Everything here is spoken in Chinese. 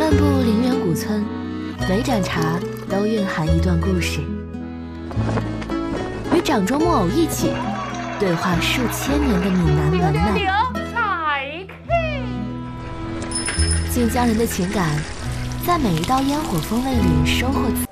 漫步陵园古村，每盏茶都蕴含一段故事。与掌中木偶一起对话数千年的闽南文脉，晋江人的情感在每一道烟火风味里收获。